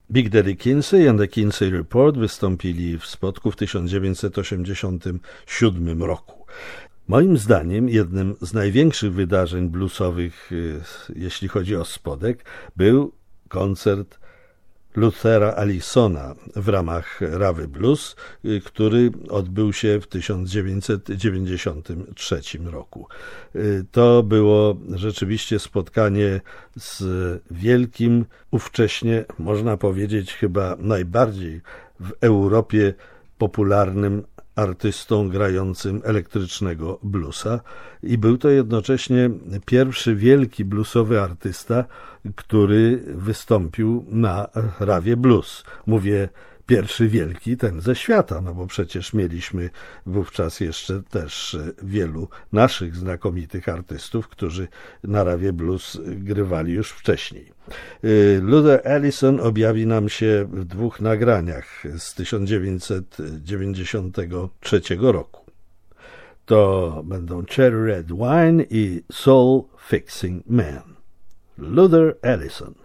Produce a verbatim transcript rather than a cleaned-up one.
Big Daddy Kinsey and the Kinsey Report wystąpili w Spodku w tysiąc dziewięćset osiemdziesiątym siódmym roku. Moim zdaniem jednym z największych wydarzeń bluesowych, jeśli chodzi o Spodek, był koncert Luthera Allisona w ramach Rawy Blues, który odbył się w tysiąc dziewięćset dziewięćdziesiątym trzecim roku. To było rzeczywiście spotkanie z wielkim, ówcześnie można powiedzieć chyba najbardziej w Europie popularnym artystą grającym elektrycznego bluesa i był to jednocześnie pierwszy wielki bluesowy artysta, który wystąpił na Rawie Blues. Mówię pierwszy wielki, ten ze świata, no bo przecież mieliśmy wówczas jeszcze też wielu naszych znakomitych artystów, którzy na Rawie Blues grywali już wcześniej. Luther Allison objawi nam się w dwóch nagraniach z tysiąc dziewięćset dziewięćdziesiątego trzeciego roku. To będą Cherry Red Wine i Soul Fixing Man. Luther Allison.